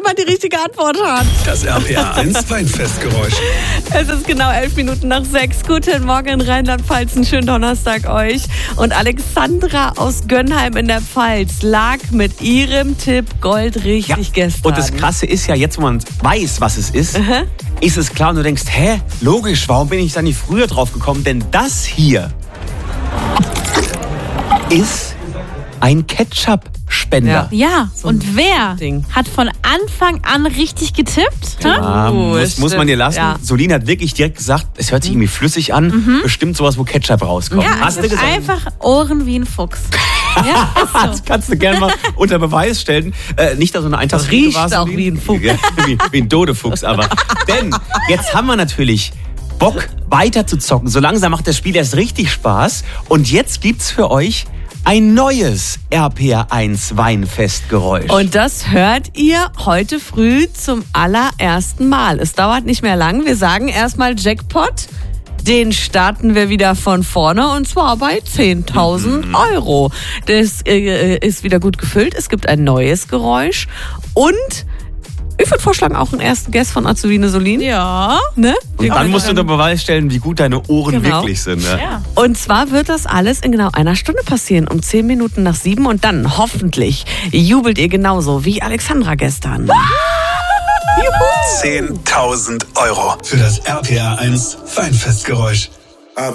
jemand die richtige Antwort hat. Das RPR1 Weinfestgeräusch. Es ist genau 11:11. Guten Morgen in Rheinland-Pfalz, einen schönen Donnerstag euch. Und Alexandra aus Gönnheim in der Pfalz lag mit ihrem Tipp Gold richtig gestern. Und das Krasse ist ja, jetzt wo man weiß, was es ist, ist es klar und du denkst, logisch, warum bin ich da nicht früher drauf gekommen? Denn das hier ist ein Ketchup-Spender. Ja, und wer Ding. hat von Anfang an richtig getippt? Muss man dir lassen. Ja. Solin hat wirklich direkt gesagt, es hört sich irgendwie flüssig an. Bestimmt sowas, wo Ketchup rauskommt. Ja, Hast du also gesagt? einfach Ohren wie ein Fuchs. Ja, ist so. Das kannst du gerne mal unter Beweis stellen. Nicht, dass so eine Eintagsfliege riecht war, auch Solin. wie ein Fuchs. Ja, wie ein Dodefuchs, aber. Denn jetzt haben wir natürlich Bock weiter zu zocken. So langsam macht das Spiel erst richtig Spaß. Und jetzt gibt's für euch ein neues RPR1 Weinfestgeräusch. Und das hört ihr heute früh zum allerersten Mal. Es dauert nicht mehr lang. Wir sagen erstmal Jackpot. Den starten wir wieder von vorne und zwar bei 10.000 Euro. Das ist wieder gut gefüllt. Es gibt ein neues Geräusch und ich würde vorschlagen, auch einen ersten Guest von Azubine Solin. Ja. Ne? Und dann musst du unter Beweis stellen, wie gut deine Ohren Genau. wirklich sind. Ne? Ja. Und zwar wird das alles in genau einer Stunde passieren, um 7:10 und dann hoffentlich jubelt ihr genauso wie Alexandra gestern. 10.000 Euro für das RPR1 Weinfestgeräusch.